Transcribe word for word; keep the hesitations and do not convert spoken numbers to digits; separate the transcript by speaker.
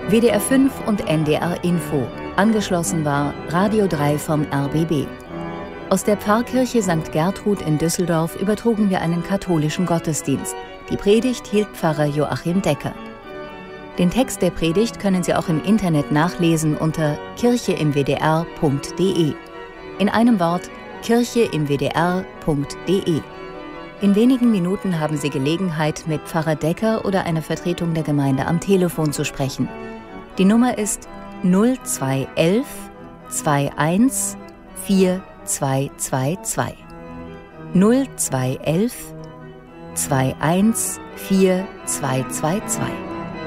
Speaker 1: W D R fünf und N D R Info. Angeschlossen war Radio drei vom R B B. Aus der Pfarrkirche Sankt Gertrud in Düsseldorf übertrugen wir einen katholischen Gottesdienst. Die Predigt hielt Pfarrer Joachim Decker. Den Text der Predigt können Sie auch im Internet nachlesen unter kirche im w d r punkt d e. In einem Wort kirche im w d r punkt d e. In wenigen Minuten haben Sie Gelegenheit, mit Pfarrer Decker oder einer Vertretung der Gemeinde am Telefon zu sprechen. Die Nummer ist null zwei eins eins eins vier zwei zwei zwei. null zwei eins eins zwei eins vier zwei zwei zwei.